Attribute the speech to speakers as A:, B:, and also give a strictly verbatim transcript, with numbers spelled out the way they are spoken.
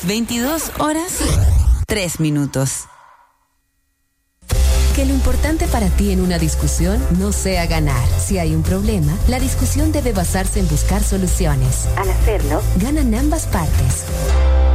A: veintidós horas, tres minutos.
B: Que lo importante para ti en una discusión no sea ganar. Si hay un problema, la discusión debe basarse en buscar soluciones. Al hacerlo, ganan ambas partes.